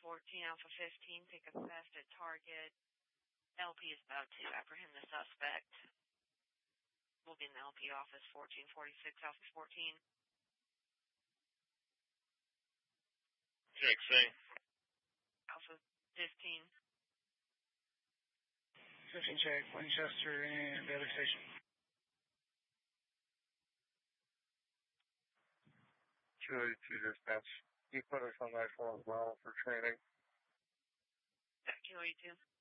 14, Alpha 15, pick up fast at target. LP is about to apprehend the suspect. We'll be in the LP office, 1446, Alpha 14. Check, same. Alpha 15. 15 check, Winchester and the other station. QA2 dispatch. You put us on that one as well for training. QA2.